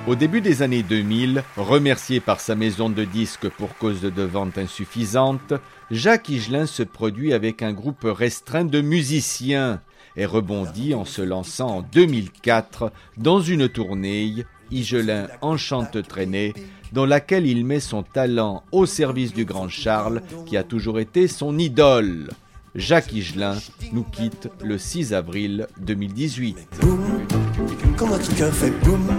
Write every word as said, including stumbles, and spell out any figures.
Au début des années deux mille, remercié par sa maison de disques pour cause de ventes insuffisantes, Jacques Higelin se produit avec un groupe restreint de musiciens et rebondit en se lançant en deux mille quatre dans une tournée Higelin enchante traînée, dans laquelle il met son talent au service du grand Charles qui a toujours été son idole. Jacques Higelin nous quitte le six avril deux mille dix-huit. Boum, quand votre cœur fait boum.